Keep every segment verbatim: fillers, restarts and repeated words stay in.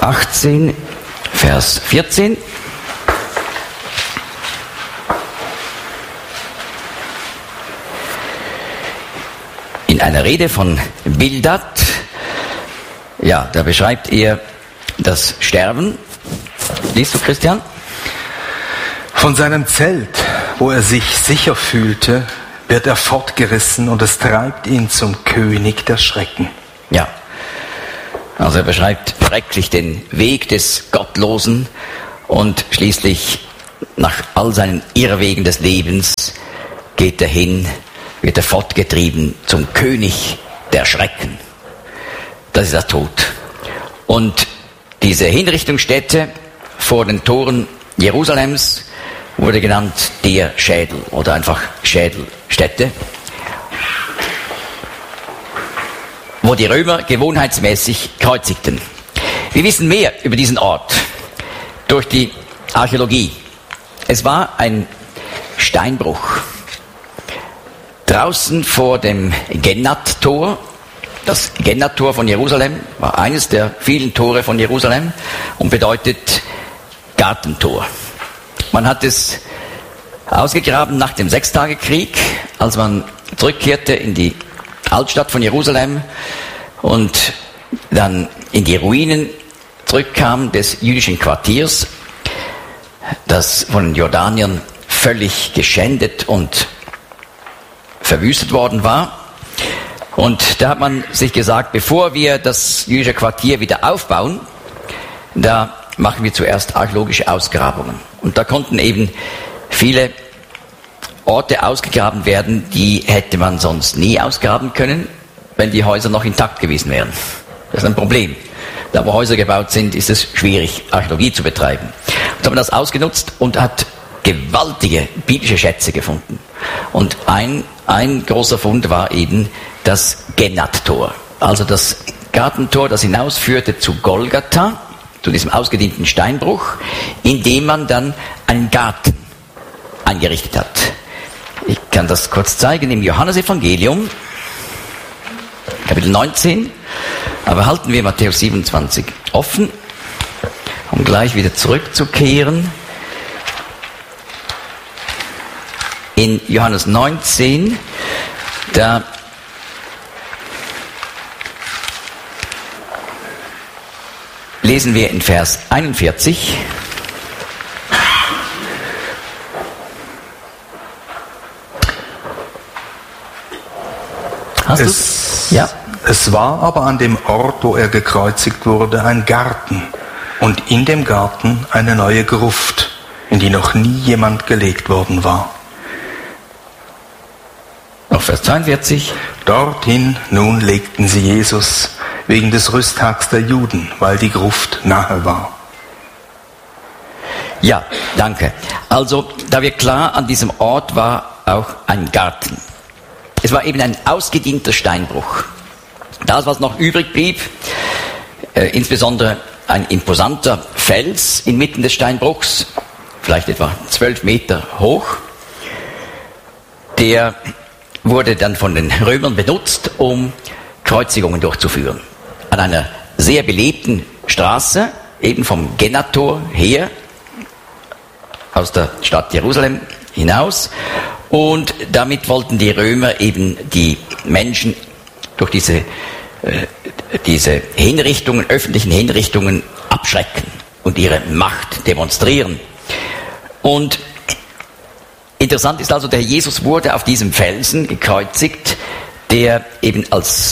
achtzehn, Vers vierzehn. In einer Rede von Bildad, ja, da beschreibt er das Sterben. Liest du, Christian? Von seinem Zelt, wo er sich sicher fühlte, wird er fortgerissen und es treibt ihn zum König der Schrecken. Ja, also er beschreibt schrecklich den Weg des Gottlosen und schließlich nach all seinen Irrwegen des Lebens geht er hin, wird er fortgetrieben zum König der Schrecken. Das ist der Tod. Und diese Hinrichtungsstätte vor den Toren Jerusalems wurde genannt der Schädel oder einfach Schädelstätte, wo die Römer gewohnheitsmäßig kreuzigten. Wir wissen mehr über diesen Ort durch die Archäologie. Es war ein Steinbruch. Draußen vor dem Gennat-Tor, das Gennat-Tor von Jerusalem war eines der vielen Tore von Jerusalem und bedeutet Gartentor. Man hat es ausgegraben nach dem Sechstagekrieg, als man zurückkehrte in die Altstadt von Jerusalem und dann in die Ruinen zurückkam des jüdischen Quartiers, das von den Jordaniern völlig geschändet und verwüstet worden war. Und da hat man sich gesagt, bevor wir das jüdische Quartier wieder aufbauen, da machen wir zuerst archäologische Ausgrabungen. Und da konnten eben viele Orte ausgegraben werden, die hätte man sonst nie ausgraben können, wenn die Häuser noch intakt gewesen wären. Das ist ein Problem. Da wo Häuser gebaut sind, ist es schwierig, Archäologie zu betreiben. Und so hat man das ausgenutzt und hat gewaltige biblische Schätze gefunden. Und ein, ein großer Fund war eben das Gennat-Tor. Also das Gartentor, das hinausführte zu Golgatha, zu diesem ausgedehnten Steinbruch, in dem man dann einen Garten eingerichtet hat. Ich kann das kurz zeigen im Johannesevangelium, Kapitel neunzehn, aber halten wir Matthäus siebenundzwanzig offen, um gleich wieder zurückzukehren. In Johannes neunzehn, da lesen wir in Vers einundvierzig. Hast es, ja. es war aber an dem Ort, wo er gekreuzigt wurde, ein Garten und in dem Garten eine neue Gruft, in die noch nie jemand gelegt worden war. Noch Vers zweiundvierzig. Dorthin nun legten sie Jesus wegen des Rüsttags der Juden, weil die Gruft nahe war. Ja, danke. Also, da wird klar, an diesem Ort war auch ein Garten. Es war eben ein ausgedienter Steinbruch. Das, was noch übrig blieb, äh, insbesondere ein imposanter Fels inmitten des Steinbruchs, vielleicht etwa zwölf Meter hoch, der wurde dann von den Römern benutzt, um Kreuzigungen durchzuführen. An einer sehr belebten Straße, eben vom Gennat-Tor her, aus der Stadt Jerusalem hinaus. Und damit wollten die Römer eben die Menschen durch diese, äh, diese Hinrichtungen, öffentlichen Hinrichtungen abschrecken und ihre Macht demonstrieren. Und interessant ist also, der Jesus wurde auf diesem Felsen gekreuzigt, der eben als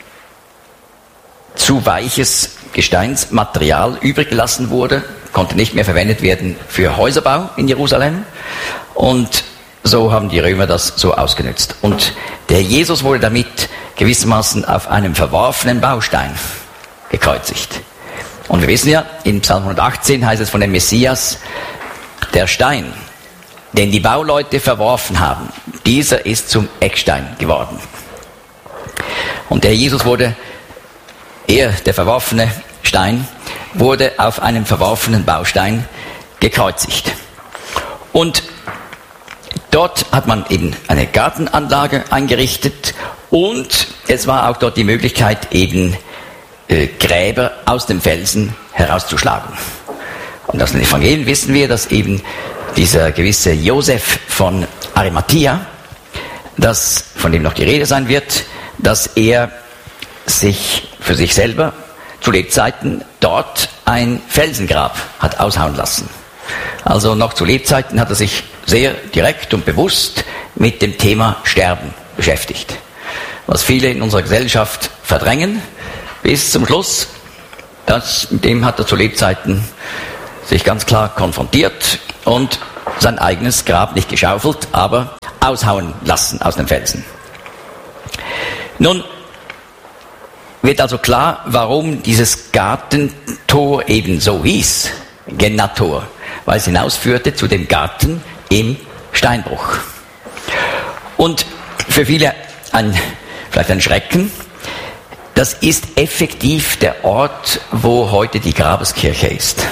zu weiches Gesteinsmaterial übrig gelassen wurde, konnte nicht mehr verwendet werden für Häuserbau in Jerusalem. Und so haben die Römer das so ausgenutzt. Und der Jesus wurde damit gewissermaßen auf einem verworfenen Baustein gekreuzigt. Und wir wissen ja, in Psalm hundertachtzehn heißt es von dem Messias, der Stein, den die Bauleute verworfen haben, dieser ist zum Eckstein geworden. Und der Jesus wurde, er, der verworfene Stein, wurde auf einem verworfenen Baustein gekreuzigt. Und dort hat man eben eine Gartenanlage eingerichtet und es war auch dort die Möglichkeit, eben äh, Gräber aus dem Felsen herauszuschlagen. Und aus den Evangelien wissen wir, dass eben dieser gewisse Josef von Arimathea, das, von dem noch die Rede sein wird, dass er sich für sich selber zu Lebzeiten dort ein Felsengrab hat aushauen lassen. Also noch zu Lebzeiten hat er sich sehr direkt und bewusst mit dem Thema Sterben beschäftigt. Was viele in unserer Gesellschaft verdrängen, bis zum Schluss, das, mit dem hat er zu Lebzeiten sich ganz klar konfrontiert und sein eigenes Grab nicht geschaufelt, aber aushauen lassen aus dem Felsen. Nun wird also klar, warum dieses Gartentor eben so hieß, Gennator, weil es hinausführte zu dem Garten im Steinbruch. Und für viele ein, vielleicht ein Schrecken, das ist effektiv der Ort, wo heute die Grabeskirche ist.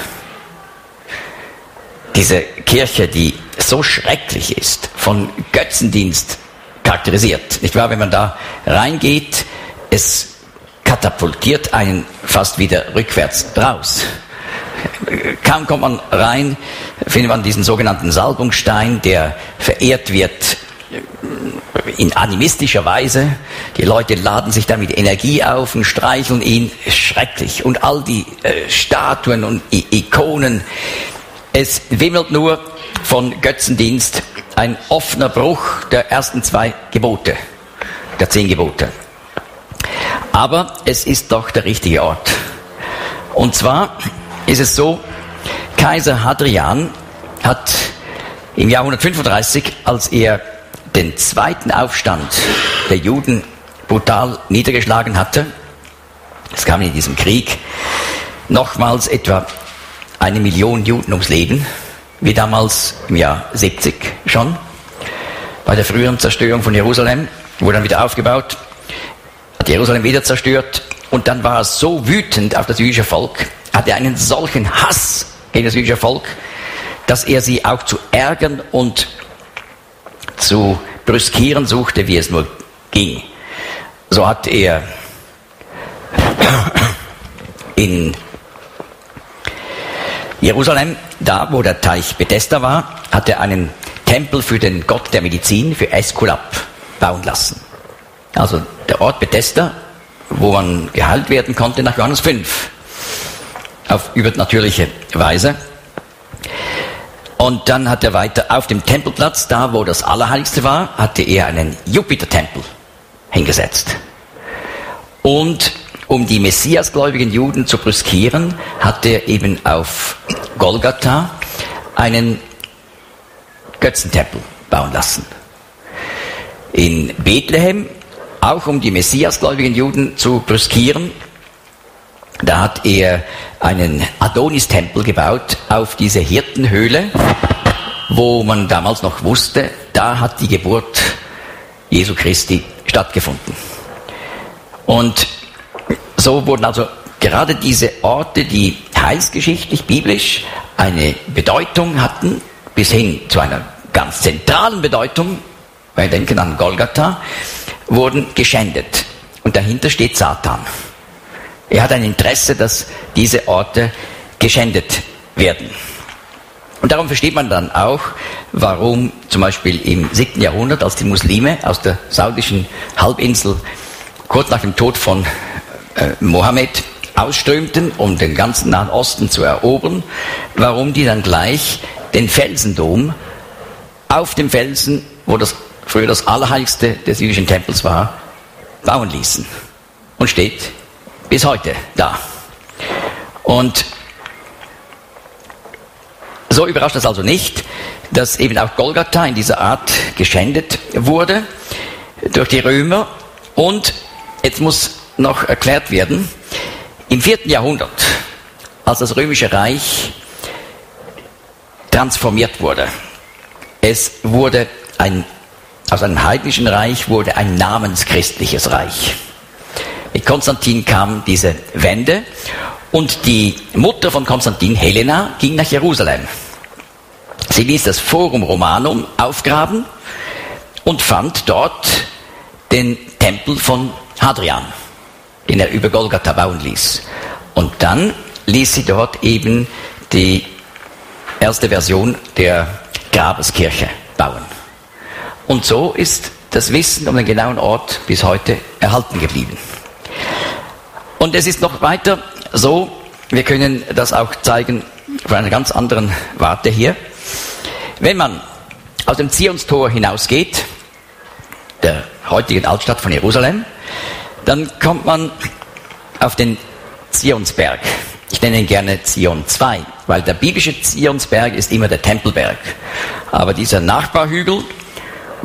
Diese Kirche, die so schrecklich ist, von Götzendienst charakterisiert. Nicht wahr? Wenn man da reingeht, es katapultiert einen fast wieder rückwärts raus. Kaum kommt man rein, findet man diesen sogenannten Salbungsstein, der verehrt wird in animistischer Weise. Die Leute laden sich damit Energie auf und streicheln ihn. Schrecklich. Und all die äh, Statuen und I- Ikonen. Es wimmelt nur von Götzendienst, ein offener Bruch der ersten zwei Gebote, der zehn Gebote. Aber es ist doch der richtige Ort. Und zwar ist es so, Kaiser Hadrian hat im Jahr hundertfünfunddreißig, als er den zweiten Aufstand der Juden brutal niedergeschlagen hatte, es kam in diesem Krieg nochmals etwa eine Million Juden ums Leben, wie damals im Jahr siebzig schon, bei der früheren Zerstörung von Jerusalem, wurde dann wieder aufgebaut, hat Jerusalem wieder zerstört und dann war er so wütend auf das jüdische Volk, hatte einen solchen Hass gegen das jüdische Volk, dass er sie auch zu ärgern und zu brüskieren suchte, wie es nur ging. So hat er in Jerusalem, da wo der Teich Bethesda war, hat er einen Tempel für den Gott der Medizin, für Äskulap, bauen lassen. Also der Ort Bethesda, wo man geheilt werden konnte nach Johannes fünf, auf übernatürliche Weise. Und dann hat er weiter auf dem Tempelplatz, da wo das Allerheiligste war, hatte er einen Jupiter-Tempel hingesetzt. Und um die messiasgläubigen Juden zu brüskieren, hat er eben auf Golgatha einen Götzentempel bauen lassen. In Bethlehem, auch um die messiasgläubigen Juden zu brüskieren, da hat er einen Adonis-Tempel gebaut auf diese Hirtenhöhle, wo man damals noch wusste, da hat die Geburt Jesu Christi stattgefunden. Und so wurden also gerade diese Orte, die heilsgeschichtlich, biblisch eine Bedeutung hatten, bis hin zu einer ganz zentralen Bedeutung, wir denken an Golgatha, wurden geschändet. Und dahinter steht Satan. Er hat ein Interesse, dass diese Orte geschändet werden. Und darum versteht man dann auch, warum zum Beispiel im siebten Jahrhundert, als die Muslime aus der saudischen Halbinsel kurz nach dem Tod von äh, Mohammed ausströmten, um den ganzen Nahen Osten zu erobern, warum die dann gleich den Felsendom auf dem Felsen, wo das früher das Allerheiligste des jüdischen Tempels war, bauen ließen. Und steht bis heute da. Und so überrascht es also nicht, dass eben auch Golgatha in dieser Art geschändet wurde durch die Römer. Und jetzt muss noch erklärt werden, im vierten Jahrhundert, als das Römische Reich transformiert wurde, es wurde ein, aus einem heidnischen Reich wurde ein namenschristliches Reich. Mit Konstantin kam diese Wende und die Mutter von Konstantin, Helena, ging nach Jerusalem. Sie ließ das Forum Romanum aufgraben und fand dort den Tempel von Hadrian, den er über Golgatha bauen ließ. Und dann ließ sie dort eben die erste Version der Grabeskirche bauen. Und so ist das Wissen um den genauen Ort bis heute erhalten geblieben. Und es ist noch weiter so, wir können das auch zeigen von einer ganz anderen Warte hier. Wenn man aus dem Zionstor hinausgeht, der heutigen Altstadt von Jerusalem, dann kommt man auf den Zionsberg. Ich nenne ihn gerne Zion zwei, weil der biblische Zionsberg ist immer der Tempelberg. Aber dieser Nachbarhügel,